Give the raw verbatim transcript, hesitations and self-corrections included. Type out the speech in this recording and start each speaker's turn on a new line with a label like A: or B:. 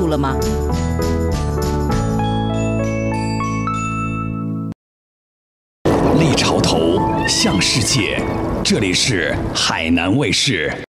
A: 了吗？
B: 立潮头向世界，这里是海南卫视。